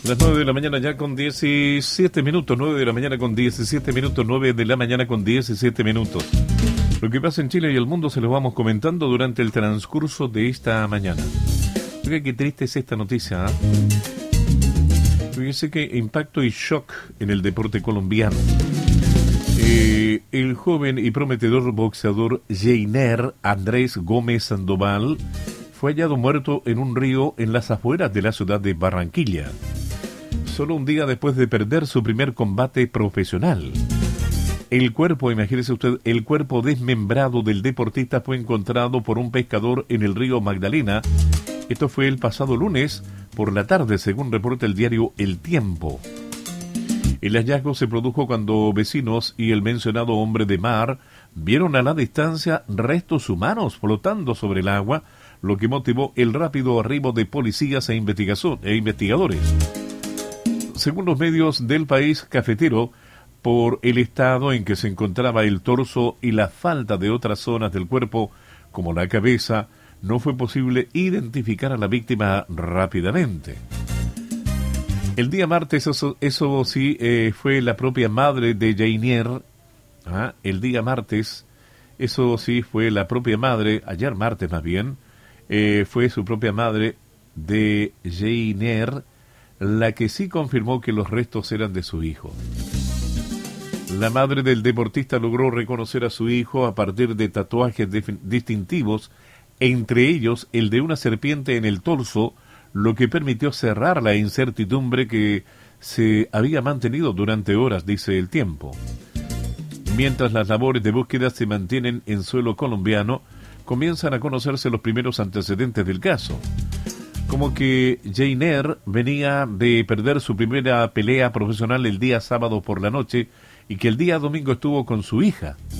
Las 9 de la mañana ya con 17 minutos, 9 de la mañana con 17 minutos, 9 de la mañana con 17 minutos. Lo que pasa en Chile y el mundo se lo vamos comentando durante el transcurso de esta mañana. Oiga, qué triste es esta noticia, ¿eh? Fíjese que impacto y shock en el deporte colombiano. El joven y prometedor boxeador Jeiner Andrés Gómez Sandoval fue hallado muerto en un río en las afueras de la ciudad de Barranquilla, solo un día después de perder su primer combate profesional. El cuerpo, imagínese usted, el cuerpo desmembrado del deportista fue encontrado por un pescador en el río Magdalena. Esto fue el pasado lunes por la tarde, según reporta el diario El Tiempo. El hallazgo se produjo cuando vecinos y el mencionado hombre de mar vieron a la distancia restos humanos flotando sobre el agua, lo que motivó el rápido arribo de policías e investigadores. Según los medios del país cafetero, por el estado en que se encontraba el torso y la falta de otras zonas del cuerpo, como la cabeza, no fue posible identificar a la víctima rápidamente. El día martes, eso sí, fue la propia madre de Jeiner. El día martes, eso sí, fue la propia madre, ayer martes más bien, fue su propia madre de Jeiner la que sí confirmó que los restos eran de su hijo. La madre del deportista logró reconocer a su hijo a partir de tatuajes distintivos, entre ellos el de una serpiente en el torso, lo que permitió cerrar la incertidumbre que se había mantenido durante horas, dice El Tiempo. Mientras las labores de búsqueda se mantienen en suelo colombiano, comienzan a conocerse los primeros antecedentes del caso. Como que Jeiner venía de perder su primera pelea profesional el día sábado por la noche y que el día domingo estuvo con su hija.